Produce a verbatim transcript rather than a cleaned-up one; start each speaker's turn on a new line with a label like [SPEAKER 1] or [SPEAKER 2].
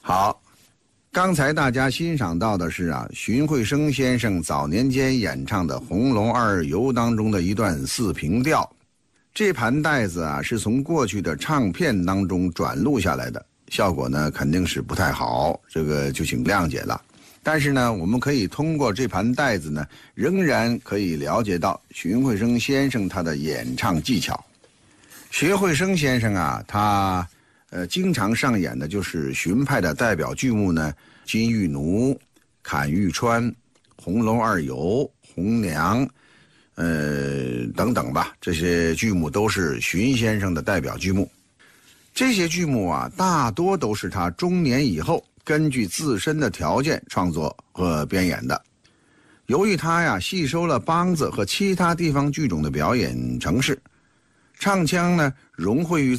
[SPEAKER 1] 好，刚才大家欣赏到的是啊，荀慧生先生早年间演唱的《红楼二游》当中的一段四平调。这盘带子啊，是从过去的唱片当中转录下来的，效果呢肯定是不太好，这个就请谅解了。但是呢，我们可以通过这盘带子呢，仍然可以了解到荀慧生先生他的演唱技巧。荀慧生先生啊，他呃经常上演的就是荀派的代表剧目呢，《金玉奴》、《砍玉川》、《红楼二游》、《红娘》。呃，等等吧，这些剧目都是荀先生的代表剧目。这些剧目啊，大多都是他中年以后根据自身的条件创作和编演的。由于他呀吸收了梆子和其他地方剧种的表演程式，唱腔呢融汇于